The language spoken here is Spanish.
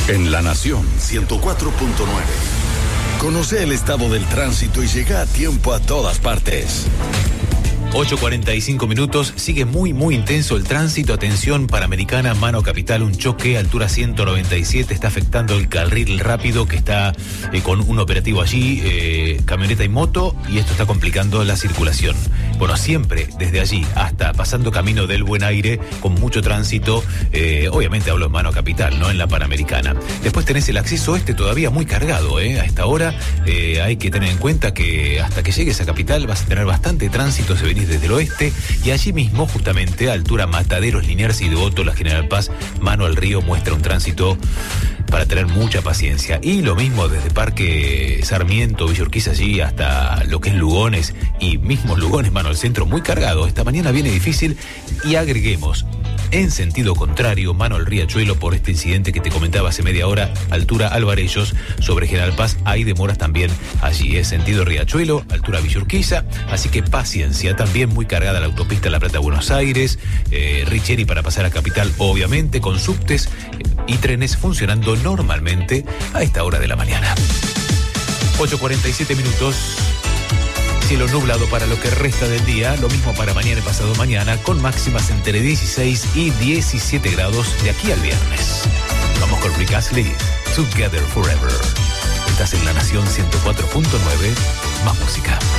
En La Nación 104.9. Conoce el estado del tránsito y llega a tiempo a todas partes. 8:45 minutos, sigue muy intenso el tránsito. Atención, Panamericana, Mano Capital, un choque, altura 197, está afectando el carril rápido que está con un operativo allí, camioneta y moto, y esto está complicando la circulación. Bueno, siempre desde allí hasta pasando camino del Buen Aire, con mucho tránsito, obviamente hablo en Mano Capital, no en la Panamericana. Después tenés el acceso todavía muy cargado, a esta hora. Hay que tener en cuenta que hasta que llegues a Capital vas a tener bastante tránsito, se venís desde el oeste, y allí mismo, justamente a altura Mataderos, Liniers y Devoto, la General Paz, Mano al Río, muestra un tránsito para tener mucha paciencia. Y lo mismo desde Parque Sarmiento, Villa Urquiza, allí hasta lo que es Lugones, y mismo Lugones, Mano al Centro, muy cargado. Esta mañana viene difícil, y agreguemos en sentido contrario, Mano al Riachuelo, por este incidente que te comentaba hace media hora, altura Alvarellos, sobre General Paz, hay demoras también allí, sentido Riachuelo, altura Villa Urquiza, así que paciencia. También muy cargada la autopista La Plata-Buenos Aires, Richeri para pasar a Capital, obviamente, con subtes y trenes funcionando normalmente a esta hora de la mañana. 8:47 minutos. Cielo nublado para lo que resta del día, lo mismo para mañana y pasado mañana, con máximas entre 16 y 17 grados de aquí al viernes. Vamos con Rick Astley, Together Forever. Estás en La Nación 104.9, más música.